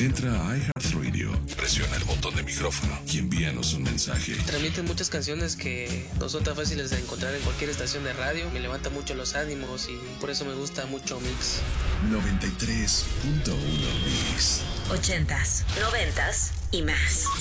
Entra a iHeartRadio, presiona el botón de micrófono y envíanos un mensaje. Transmiten muchas canciones que no son tan fáciles de encontrar en cualquier estación de radio. Me levanta mucho los ánimos y por eso me gusta mucho Mix. 93.1 Mix. 80s, 90s y más.